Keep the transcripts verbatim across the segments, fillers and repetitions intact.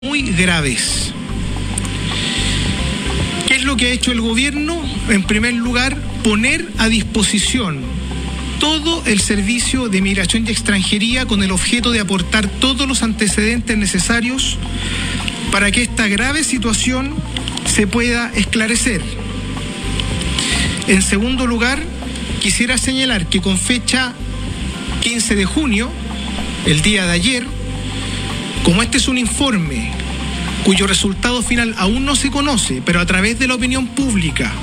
muy graves. ¿Qué es lo que ha hecho el gobierno? En primer lugar, poner a disposición todo el servicio de migración y extranjería con el objeto de aportar todos los antecedentes necesarios para que esta grave situación se pueda esclarecer. En segundo lugar, quisiera señalar que con fecha quince de junio, el día de ayer, como este es un informe cuyo resultado final aún no se conoce, pero a través de la opinión pública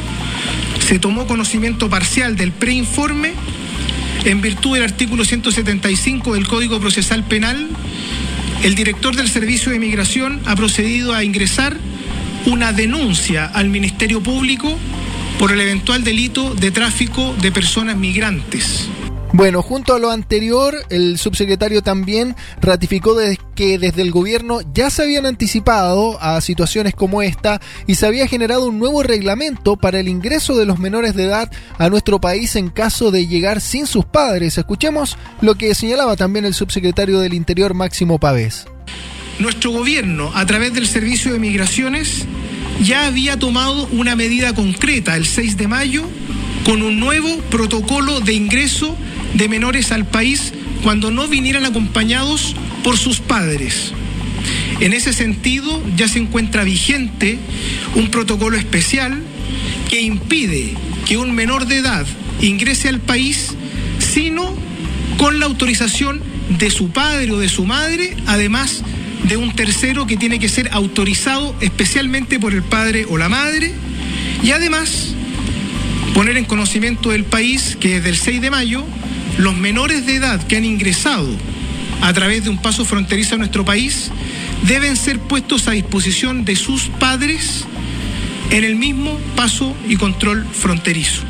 se tomó conocimiento parcial del preinforme, en virtud del artículo ciento setenta y cinco del Código Procesal Penal, el director del Servicio de Migración ha procedido a ingresar una denuncia al Ministerio Público por el eventual delito de tráfico de personas migrantes. Bueno, junto a lo anterior, el subsecretario también ratificó de que desde el gobierno ya se habían anticipado a situaciones como esta y se había generado un nuevo reglamento para el ingreso de los menores de edad a nuestro país en caso de llegar sin sus padres. Escuchemos lo que señalaba también el subsecretario del Interior, Máximo Pavés. Nuestro gobierno, a través del Servicio de Migraciones, ya había tomado una medida concreta el seis de mayo con un nuevo protocolo de ingreso de menores al país cuando no vinieran acompañados por sus padres. En ese sentido, ya se encuentra vigente un protocolo especial que impide que un menor de edad ingrese al país sino con la autorización de su padre o de su madre, además de un tercero que tiene que ser autorizado especialmente por el padre o la madre, y además poner en conocimiento del país que desde el seis de mayo los menores de edad que han ingresado a través de un paso fronterizo a nuestro país deben ser puestos a disposición de sus padres en el mismo paso y control fronterizo.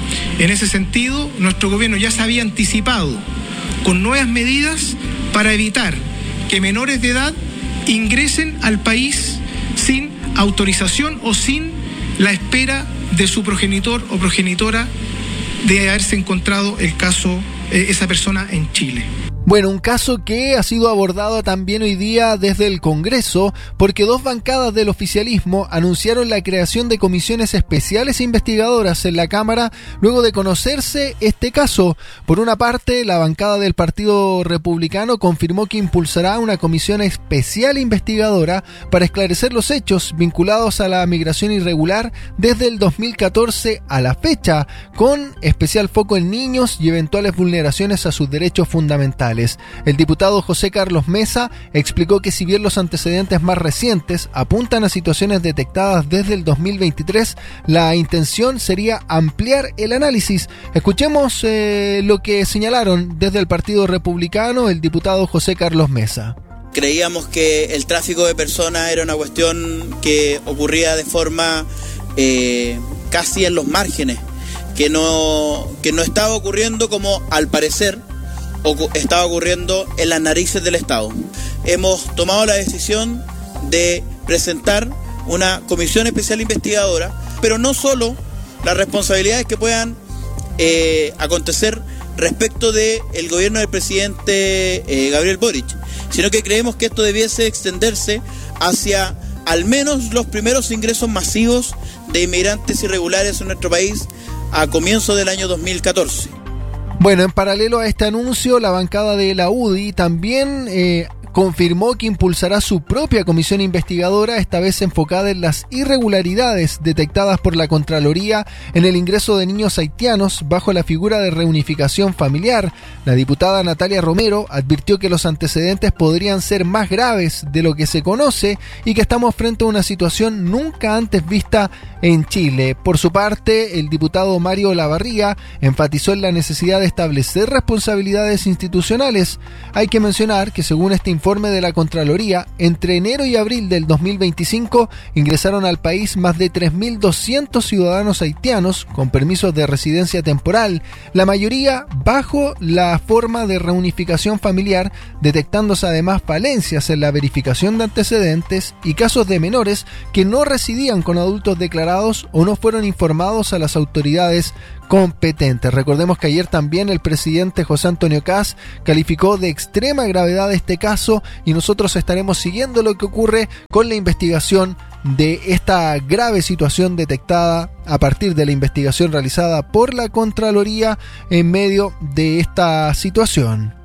En ese sentido, nuestro gobierno ya se había anticipado con nuevas medidas para evitar que menores de edad ingresen al país sin autorización o sin la espera de su progenitor o progenitora de haberse encontrado el caso, eh, esa persona en Chile. Bueno, un caso que ha sido abordado también hoy día desde el Congreso porque dos bancadas del oficialismo anunciaron la creación de comisiones especiales investigadoras en la Cámara luego de conocerse este caso. Por una parte, la bancada del Partido Republicano confirmó que impulsará una comisión especial investigadora para esclarecer los hechos vinculados a la migración irregular desde el dos mil catorce a la fecha, con especial foco en niños y eventuales vulneraciones a sus derechos fundamentales. El diputado José Carlos Mesa explicó que si bien los antecedentes más recientes apuntan a situaciones detectadas desde el dos mil veintitrés, la intención sería ampliar el análisis. Escuchemos eh, lo que señalaron desde el Partido Republicano el diputado José Carlos Mesa. Creíamos que el tráfico de personas era una cuestión que ocurría de forma eh, casi en los márgenes, que no, que no estaba ocurriendo como al parecer estaba ocurriendo en las narices del Estado. Hemos tomado la decisión de presentar una comisión especial investigadora, pero no solo las responsabilidades que puedan eh, acontecer respecto del gobierno del presidente eh, Gabriel Boric, sino que creemos que esto debiese extenderse hacia al menos los primeros ingresos masivos de inmigrantes irregulares en nuestro país a comienzos del año dos mil catorce. Bueno, en paralelo a este anuncio, la bancada de la U D I también eh, confirmó que impulsará su propia comisión investigadora, esta vez enfocada en las irregularidades detectadas por la Contraloría en el ingreso de niños haitianos bajo la figura de reunificación familiar. La diputada Natalia Romero advirtió que los antecedentes podrían ser más graves de lo que se conoce y que estamos frente a una situación nunca antes vista en Chile. Por su parte, el diputado Mario Olavarría enfatizó en la necesidad de establecer responsabilidades institucionales. Hay que mencionar que según este informe de la Contraloría, entre enero y abril del dos mil veinticinco ingresaron al país más de tres mil doscientos ciudadanos haitianos con permisos de residencia temporal, la mayoría bajo la forma de reunificación familiar, detectándose además falencias en la verificación de antecedentes y casos de menores que no residían con adultos declarados o no fueron informados a las autoridades competentes. Recordemos que ayer también el presidente José Antonio Kast calificó de extrema gravedad este caso y nosotros estaremos siguiendo lo que ocurre con la investigación de esta grave situación detectada a partir de la investigación realizada por la Contraloría en medio de esta situación.